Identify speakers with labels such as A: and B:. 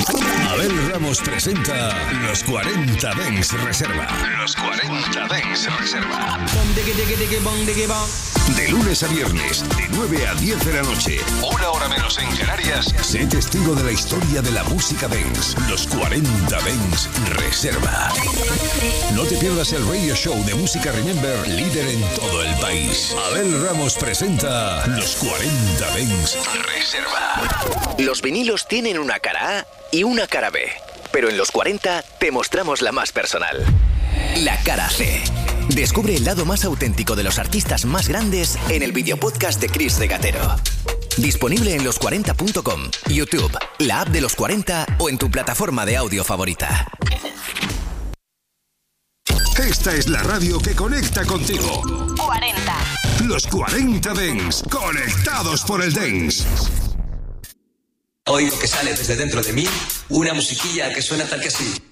A: Abel Ramos presenta Los 40 Dents Reserva. Los 40 Dents Reserva. De lunes a viernes, de 9 a 10 de la noche, una hora menos en Canarias, sé testigo de la historia de la música dance. Los 40 Dents Reserva. No te pierdas el radio show de música Remember, líder en todo el país. Abel Ramos presenta Los 40 Dents Reserva.
B: Los vinilos tienen una cara A y una cara B, pero en los 40 te mostramos la más personal. La cara C. Descubre el lado más auténtico de los artistas más grandes en el videopodcast de Chris Regatero. Disponible en los40.com, YouTube, la app de Los 40 o en tu plataforma de audio favorita.
A: Esta es la radio que conecta contigo.
C: 40.
A: Los 40 Dents, conectados por el dance.
D: Oigo que sale desde dentro de mí una musiquilla que suena tal que así.